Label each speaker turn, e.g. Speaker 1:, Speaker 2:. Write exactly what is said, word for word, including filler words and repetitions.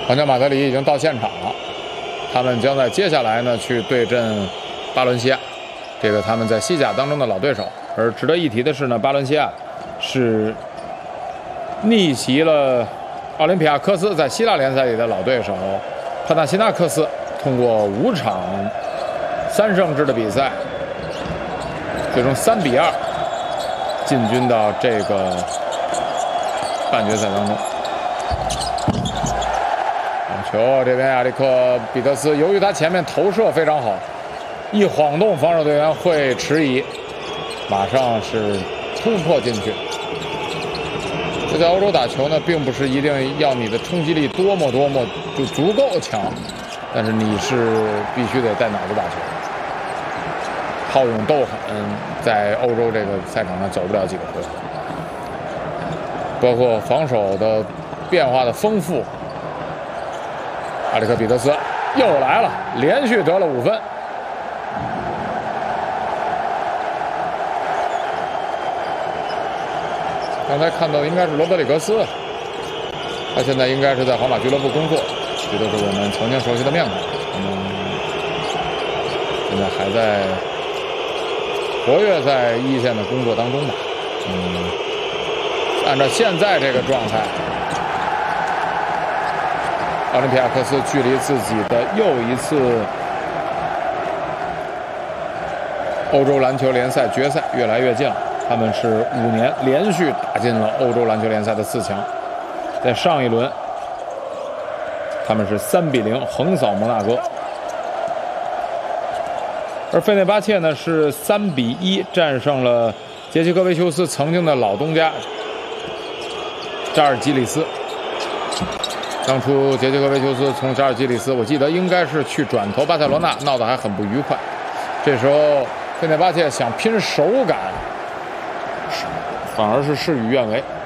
Speaker 1: 皇家马德里已经到现场了，他们将在接下来呢去对阵巴伦西亚，这个他们在西甲当中的老对手。而值得一提的是呢，巴伦西亚是逆袭了奥林匹亚科斯在希腊联赛里的老对手帕纳西纳克斯，通过五场三胜制的比赛，最终三比二进军到这个半决赛当中。球这边亚历克彼得斯，由于他前面投射非常好，一晃动防守队员会迟疑，马上是突破进去。这在欧洲打球呢，并不是一定要你的冲击力多么多么就足够强，但是你是必须得带脑子打球。好勇斗狠，在欧洲这个赛场上走不了几个回合，包括防守的变化的丰富。阿里克彼得斯又来了，连续得了五分。刚才看到应该是罗德里格斯，他现在应该是在皇马俱乐部工作，这都是我们曾经熟悉的面孔。嗯，现在还在活跃在一线的工作当中吧。嗯，按照现在这个状态，奥林匹亚科斯距离自己的又一次欧洲篮球联赛决赛越来越近了。他们是五年连续打进了欧洲篮球联赛的四强，在上一轮他们是三比零横扫摩纳哥，而费内巴切呢是三比一战胜了捷奇科维修斯曾经的老东家扎尔基里斯。当初捷奇科维修斯从扎尔基里斯，我记得应该是去转投巴塞罗那，闹得还很不愉快。这时候费内巴切想拼手感，反而是事与愿违。